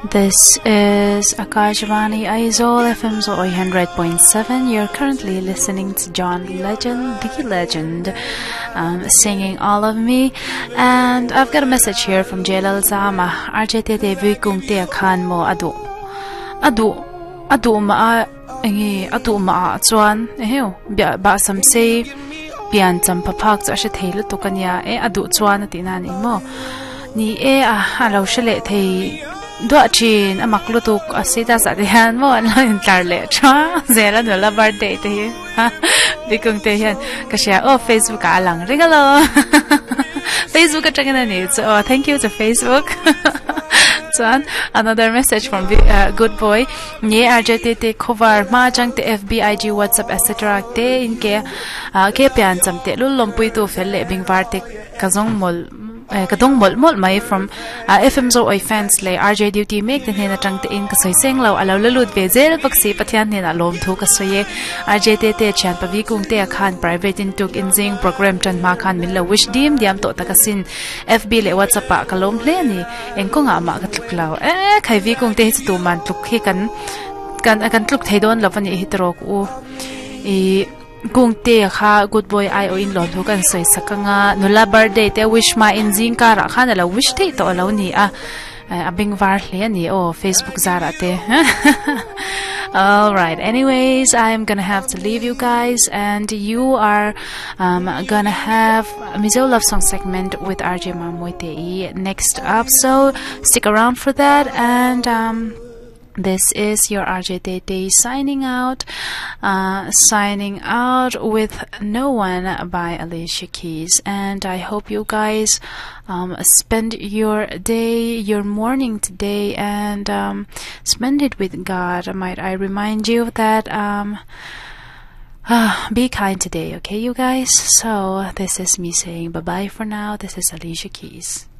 This is Akashvani Aizawl FM 100.7. You're currently listening to John Legend, the Legend, singing All of Me. And I've got a message here from Jalal Zama. RJTT Vikung Tia Khan Mo Adu Ma Chuan Ba Sam Say Pian Champapak Asha Tail Tukanya Adu Chuan Tinani Mo Ni Alo Shale Tay Duachin a maklutuk asita sa dihan mo ano yung tarlet cha zera nila birthday te bikung te yan kasi Facebook ka lang regalo Facebook ka na ni so thank you to Facebook. So another message from Good Boy ni RJTT cover ma jang te FBIG WhatsApp etc te in ke pian cham te lulom pui tu felle bing varte kazong mol kadong mol mai from FM zo oi fans le RJ duty make den hena tang te in ka soi seng lo alo lalut be zel vaksi pathian hena lom thu ka soye RJ te chan pavi kung te khan private in tuk in zing program chan ma khan min lo wish dim diam to takasin FB le WhatsApp pa kalom hle ni engko nga ma ka tluk law khai vi kung te chu tu man tluk khi kan tluk theidon lovani hitrok u I Kung te kha Good Boy I o in lom thu kan soi sakanga nula birthday te wish ma in zing ka ra khan la wish te to lo ni abing var hle ni Facebook zara te. All right, anyways, I'm gonna have to leave you guys, and you are gonna have Mizo Love Song segment with RJ Mamoite next up, so stick around for that. And this is your RJ Day signing out with No One by Alicia Keys. And I hope you guys spend your day, your morning today, and spend it with God. Might I remind you that be kind today, okay, you guys? So this is me saying bye-bye for now. This is Alicia Keys.